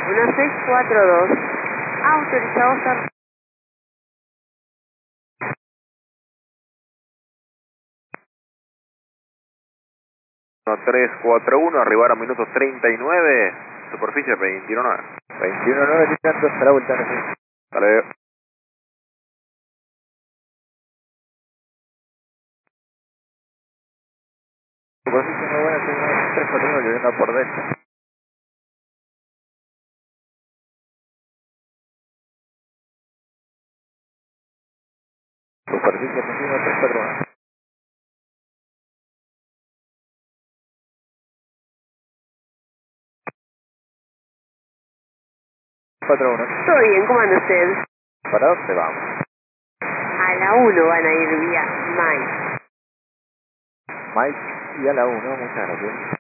1642. Autorizado a 1341, arribar a minutos 39, superficie 21.9. 21.9, tirando hasta la vuelta. Dale. Superficie muy buena, 341, lloviendo por derecha. Superficie continua 341. Todo bien, ¿cómo anda usted? ¿Para dónde vamos? A la 1 van a ir vía Mike. Mike y a la 1, muchas gracias.